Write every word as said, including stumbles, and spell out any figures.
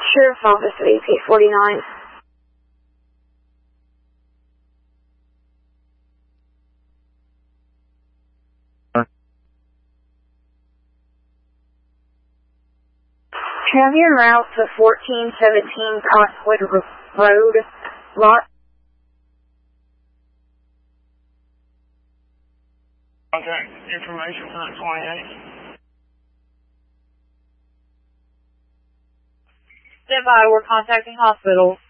Sheriff's Office of A P forty-nine. Have you en route to fourteen seventeen Cottonwood Road, lot? Contact information for that twenty-eight. Stand by, we're contacting hospital.